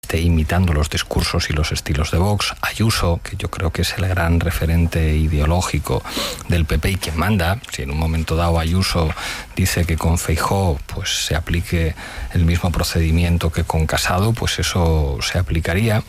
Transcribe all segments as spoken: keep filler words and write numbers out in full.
esté imitando los discursos y los estilos de Vox, Ayuso, que yo creo que es el gran referente ideológico del P P y quien manda. Si en un momento dado Ayuso dice que con Feijóo pues se aplique el mismo procedimiento que con Casado, pues eso se aplicaría.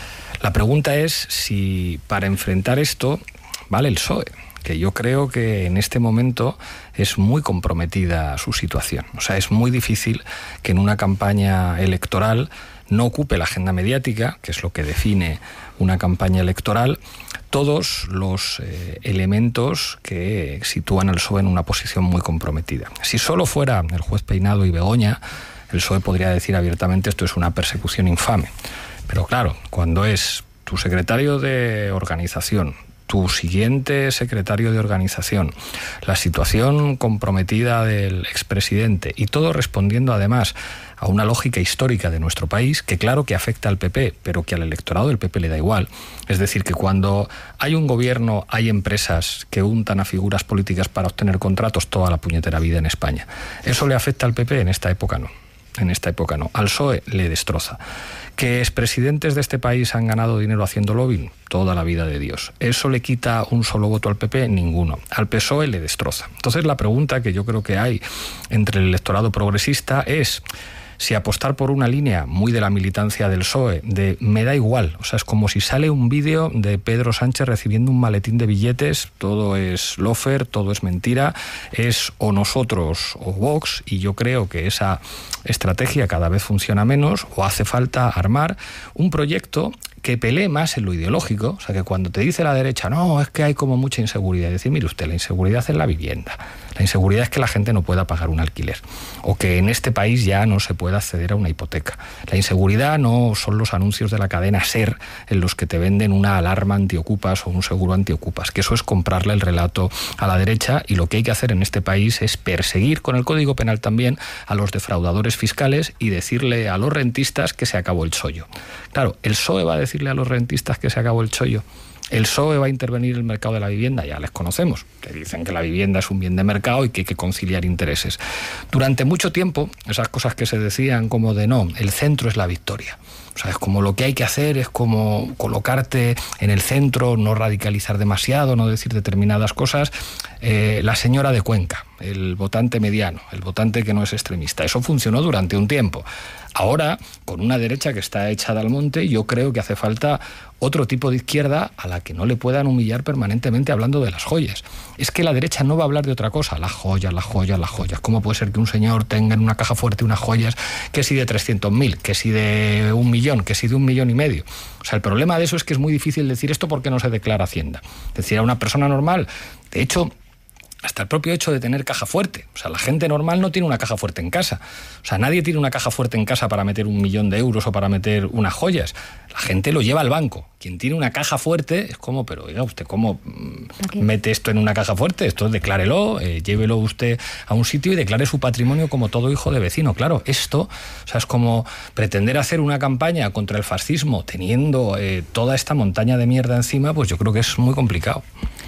La pregunta es si para enfrentar esto vale el P S O E, que yo creo que en este momento es muy comprometida su situación. O sea, es muy difícil que en una campaña electoral no ocupe la agenda mediática, que es lo que define una campaña electoral, todos los eh, elementos que sitúan al P S O E en una posición muy comprometida. Si solo fuera el juez Peinado y Begoña, el P S O E podría decir abiertamente esto es una persecución infame. Pero claro, cuando es tu secretario de organización, tu siguiente secretario de organización, la situación comprometida del expresidente y todo respondiendo además a una lógica histórica de nuestro país que claro que afecta al P P, pero que al electorado del P P le da igual. Es decir, que cuando hay un gobierno, hay empresas que untan a figuras políticas para obtener contratos toda la puñetera vida en España. ¿Eso le afecta al P P? En esta época no. En esta época no. Al P S O E le destroza. ¿Que expresidentes de este país han ganado dinero haciendo lobbying? Toda la vida de Dios. ¿Eso le quita un solo voto al P P? Ninguno. Al P S O E le destroza. Entonces la pregunta que yo creo que hay entre el electorado progresista es si apostar por una línea muy de la militancia del P S O E, de me da igual, o sea, es como si sale un vídeo de Pedro Sánchez recibiendo un maletín de billetes, todo es lofer, todo es mentira, es o nosotros o Vox, y yo creo que esa estrategia cada vez funciona menos, o hace falta armar un proyecto que pelee más en lo ideológico, o sea, que cuando te dice la derecha, no, es que hay como mucha inseguridad, y decir, mire usted, la inseguridad es la vivienda, la inseguridad es que la gente no pueda pagar un alquiler, o que en este país ya no se pueda acceder a una hipoteca. La inseguridad no son los anuncios de la cadena SER en los que te venden una alarma antiocupas o un seguro antiocupas, que eso es comprarle el relato a la derecha, y lo que hay que hacer en este país es perseguir con el Código Penal también a los defraudadores fiscales y decirle a los rentistas que se acabó el chollo. Claro, el P S O E va a decirle a los rentistas que se acabó el chollo. El P S O E va a intervenir en el mercado de la vivienda, ya les conocemos, que dicen que la vivienda es un bien de mercado y que hay que conciliar intereses. Durante mucho tiempo, esas cosas que se decían como de no, el centro es la victoria. O sea, es como lo que hay que hacer es como colocarte en el centro, no radicalizar demasiado, no decir determinadas cosas. Eh, la señora de Cuenca, el votante mediano, el votante que no es extremista. Eso funcionó durante un tiempo. Ahora, con una derecha que está echada al monte, yo creo que hace falta otro tipo de izquierda a la que no le puedan humillar permanentemente hablando de las joyas. Es que la derecha no va a hablar de otra cosa, las joyas, las joyas, las joyas. ¿Cómo puede ser que un señor tenga en una caja fuerte unas joyas que si de trescientos mil, que si de un millón, que si de un millón y medio? O sea, el problema de eso es que es muy difícil decir esto porque no se declara Hacienda. Es decir, a una persona normal, de hecho, hasta el propio hecho de tener caja fuerte. O sea, la gente normal no tiene una caja fuerte en casa. O sea, nadie tiene una caja fuerte en casa para meter un millón de euros o para meter unas joyas. La gente lo lleva al banco. Quien tiene una caja fuerte es como, pero oiga, ¿usted cómo okay. mete esto en una caja fuerte? Esto declárelo, eh, llévelo usted a un sitio y declare su patrimonio como todo hijo de vecino. Claro, esto, o sea, es como pretender hacer una campaña contra el fascismo teniendo eh, toda esta montaña de mierda encima, pues yo creo que es muy complicado.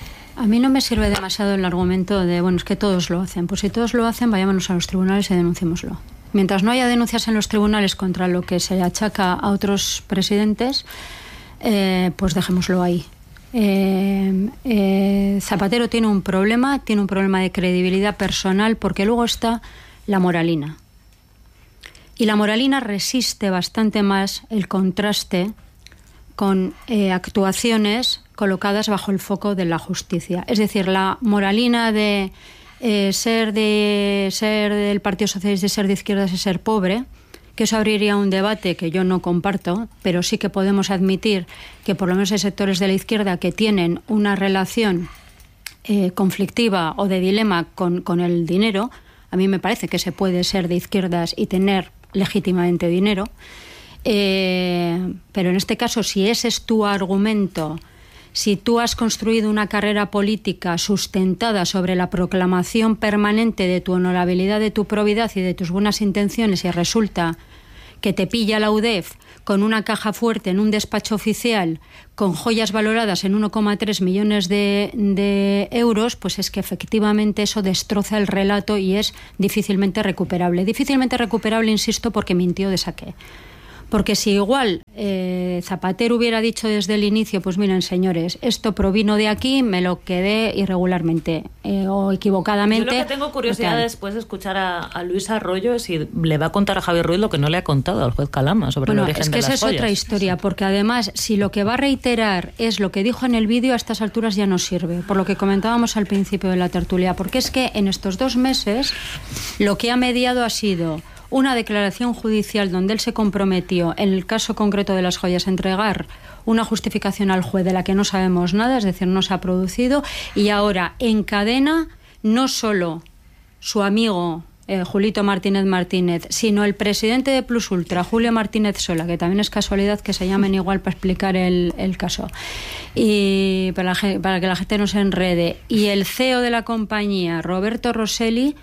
A mí no me sirve demasiado el argumento de, bueno, es que todos lo hacen. Pues si todos lo hacen, vayámonos a los tribunales y denunciémoslo. Mientras no haya denuncias en los tribunales contra lo que se achaca a otros presidentes, eh, pues dejémoslo ahí. Eh, eh, Zapatero tiene un problema, tiene un problema de credibilidad personal, porque luego está la moralina. Y la moralina resiste bastante más el contraste con eh, actuaciones colocadas bajo el foco de la justicia. Es decir, la moralina de eh, ser de ser del Partido Socialista y ser de izquierdas es ser pobre, que eso abriría un debate que yo no comparto, pero sí que podemos admitir que por lo menos hay sectores de la izquierda que tienen una relación eh, conflictiva o de dilema con, con el dinero. A mí me parece que se puede ser de izquierdas y tener legítimamente dinero. Eh, pero en este caso, si ese es tu argumento, si tú has construido una carrera política sustentada sobre la proclamación permanente de tu honorabilidad, de tu probidad y de tus buenas intenciones, y resulta que te pilla la U D E F con una caja fuerte en un despacho oficial con joyas valoradas en uno coma tres millones de, de euros, pues es que efectivamente eso destroza el relato y es difícilmente recuperable. Difícilmente recuperable, insisto, porque mintió de saque. Porque si igual eh, Zapatero hubiera dicho desde el inicio, pues miren señores, esto provino de aquí, me lo quedé irregularmente eh, o equivocadamente. Yo lo que tengo curiosidad después de escuchar a, a Luis Arroyo es si le va a contar a Javier Ruiz lo que no le ha contado al juez Calama sobre bueno, el origen es que de esa las es joyas. Otra historia, porque además si lo que va a reiterar es lo que dijo en el vídeo, a estas alturas ya no sirve, por lo que comentábamos al principio de la tertulia, porque es que en estos dos meses lo que ha mediado ha sido una declaración judicial donde él se comprometió, en el caso concreto de las joyas, a entregar una justificación al juez de la que no sabemos nada, es decir, no se ha producido, y ahora encadena no solo su amigo eh, Julito Martínez Martínez, sino el presidente de Plus Ultra, Julio Martínez Sola, que también es casualidad que se llamen igual para explicar el, el caso, y para, la, para que la gente no se enrede, y el C E O de la compañía, Roberto Rosselli,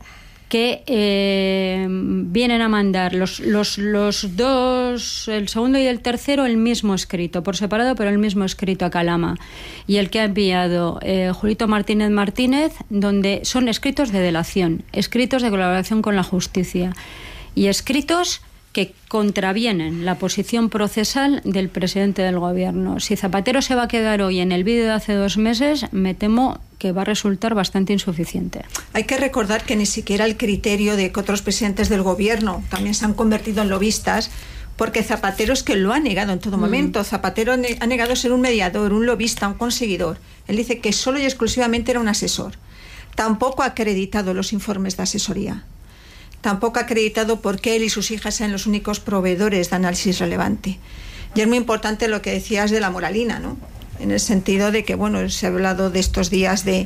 que eh, vienen a mandar los, los, los dos, el segundo y el tercero, el mismo escrito, por separado, pero el mismo escrito a Calama. Y el que ha enviado eh, Julito Martínez Martínez, donde son escritos de delación, escritos de colaboración con la justicia y escritos que contravienen la posición procesal del presidente del gobierno. Si Zapatero se va a quedar hoy en el vídeo de hace dos meses, me temo que va a resultar bastante insuficiente. Hay que recordar que ni siquiera el criterio de que otros presidentes del gobierno también se han convertido en lobistas, porque Zapatero es que lo ha negado en todo mm. momento. Zapatero ha negado ser un mediador, un lobista, un conseguidor. Él dice que solo y exclusivamente era un asesor. Tampoco ha acreditado los informes de asesoría. Tampoco ha acreditado por qué él y sus hijas sean los únicos proveedores de análisis relevante. Y es muy importante lo que decías de la moralina, ¿no? En el sentido de que, bueno, se ha hablado de estos días de,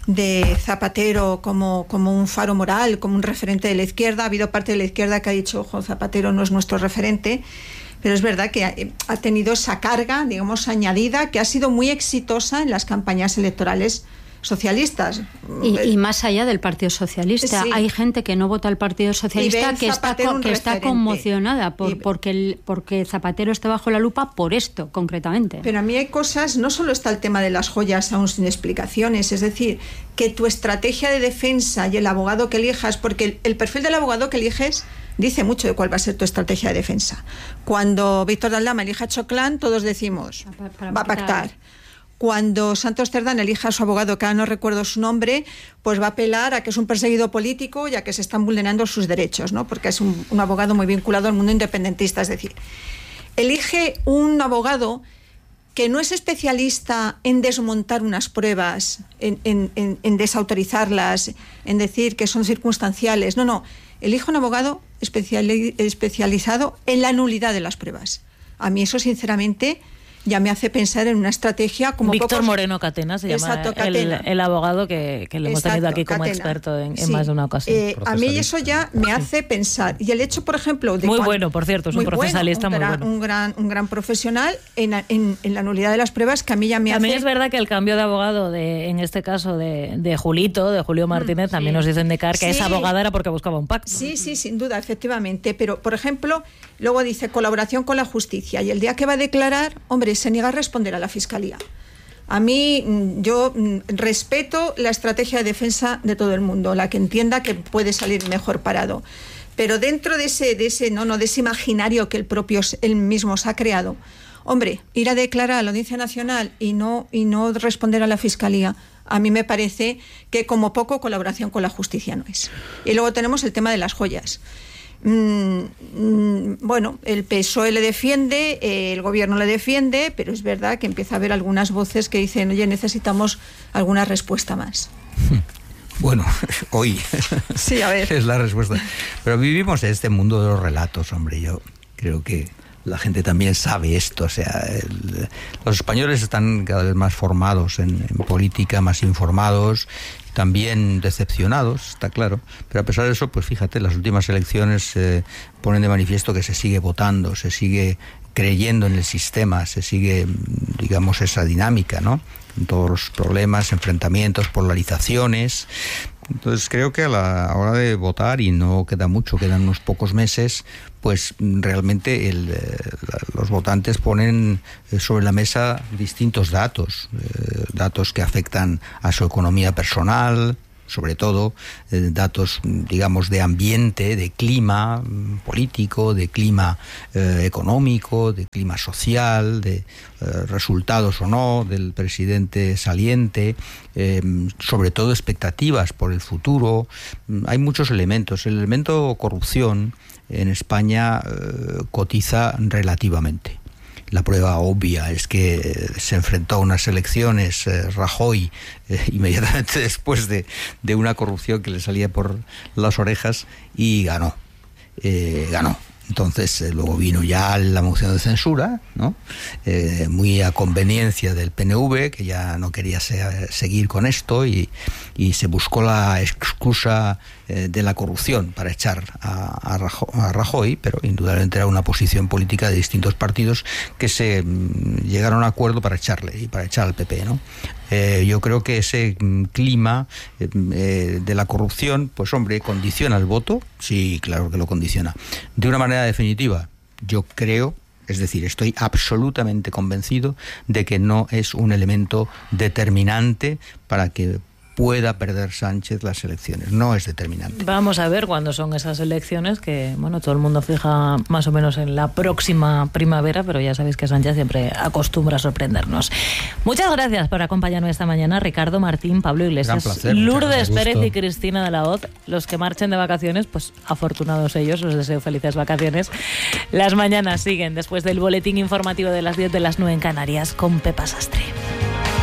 de Zapatero como, como un faro moral, como un referente de la izquierda. Ha habido parte de la izquierda que ha dicho, ojo, Zapatero no es nuestro referente, pero es verdad que ha, ha tenido esa carga, digamos, añadida, que ha sido muy exitosa en las campañas electorales socialistas. Y, y más allá del Partido Socialista, sí. Hay gente que no vota al Partido Socialista que está, que está conmocionada por, y, porque, el, porque Zapatero está bajo la lupa por esto, concretamente. Pero a mí hay cosas, no solo está el tema de las joyas aún sin explicaciones, es decir, que tu estrategia de defensa y el abogado que elijas, porque el, el perfil del abogado que eliges dice mucho de cuál va a ser tu estrategia de defensa. Cuando Víctor de Aldama elija a Choclán, todos decimos, para, para va a pactar. Cuando Santos Cerdán elija a su abogado, que ahora no recuerdo su nombre, pues va a apelar a que es un perseguido político y a que se están vulnerando sus derechos, ¿no? Porque es un, un abogado muy vinculado al mundo independentista. Es decir, elige un abogado que no es especialista en desmontar unas pruebas, en, en, en, en desautorizarlas, en decir que son circunstanciales. No, no. Elige un abogado especiali- especializado en la nulidad de las pruebas. A mí eso, sinceramente, ya me hace pensar en una estrategia como Víctor pocos... Moreno Catena se Exacto, llama el, el abogado que, que le hemos Exacto, tenido aquí como Catena. experto en, en sí. más de una ocasión. Eh, a mí eso ya me hace pensar. Y el hecho, por ejemplo... De muy cuando, bueno, por cierto, es un procesalista bueno, un muy gran, bueno. Un gran, un gran profesional en, en, en la nulidad de las pruebas, que a mí ya me también hace... es verdad que el cambio de abogado, de, en este caso de, de Julito, de Julio Martínez, mm, también sí. nos dicen de C A R que sí. esa abogada era porque buscaba un pacto. Sí, sí, sin duda, efectivamente. Pero, por ejemplo, luego dice colaboración con la justicia. Y el día que va a declarar, hombre, se niega a responder a la Fiscalía. A mí, yo respeto la estrategia de defensa de todo el mundo, la que entienda que puede salir mejor parado. Pero dentro de ese, de ese, no, no, de ese imaginario que el propio, él mismo se ha creado, hombre, ir a declarar a la Audiencia Nacional y no, y no responder a la Fiscalía, a mí me parece que como poco colaboración con la justicia no es. Y luego tenemos el tema de las joyas. Mm, mm, bueno, el P S O E le defiende, eh, el gobierno le defiende, pero es verdad que empieza a haber algunas voces que dicen, oye, necesitamos alguna respuesta más. Bueno, hoy sí, a ver. es la respuesta. Pero vivimos en este mundo de los relatos, hombre. Yo creo que la gente también sabe esto. O sea, el, los españoles están cada vez más formados en, en política, más informados, también decepcionados, está claro. Pero a pesar de eso, pues fíjate, las últimas elecciones eh, ponen de manifiesto que se sigue votando, se sigue creyendo en el sistema, se sigue, digamos, esa dinámica, ¿no? Con todos los problemas, enfrentamientos, polarizaciones. Entonces creo que a la hora de votar, y no queda mucho, quedan unos pocos meses, pues realmente el, eh, los votantes ponen sobre la mesa distintos datos, eh, datos que afectan a su economía personal, sobre todo eh, datos, digamos, de ambiente, de clima político, de clima eh, económico, de clima social, de eh, resultados o no del presidente saliente, eh, sobre todo expectativas por el futuro. Hay muchos elementos. El elemento corrupción en España eh, cotiza relativamente. La prueba obvia es que se enfrentó a unas elecciones eh, Rajoy eh, inmediatamente después de, de una corrupción que le salía por las orejas y ganó, eh, ganó. Entonces eh, luego vino ya la moción de censura, ¿no? Eh, muy a conveniencia del P N V, que ya no quería se, seguir con esto, y, y se buscó la excusa eh, de la corrupción para echar a, a, Rajoy, a Rajoy, pero indudablemente era una posición política de distintos partidos que se mm, llegaron a acuerdo para echarle y para echar al P P, ¿no? Eh, yo creo que ese mm, clima eh, eh, de la corrupción, pues hombre, condiciona el voto. Sí, claro que lo condiciona. De una manera definitiva, yo creo, es decir, estoy absolutamente convencido de que no es un elemento determinante para que pueda perder Sánchez las elecciones. No es determinante. Vamos a ver cuándo son esas elecciones, que bueno, todo el mundo fija más o menos en la próxima primavera, pero ya sabéis que Sánchez siempre acostumbra a sorprendernos. Muchas gracias por acompañarnos esta mañana, Ricardo Martín, Pablo Iglesias, placer, Lourdes Pérez y Cristina de la Hoz. Los que marchen de vacaciones, pues afortunados ellos, os deseo felices vacaciones. Las mañanas siguen después del boletín informativo de las diez, de las nueve en Canarias, con Pepa Sastre.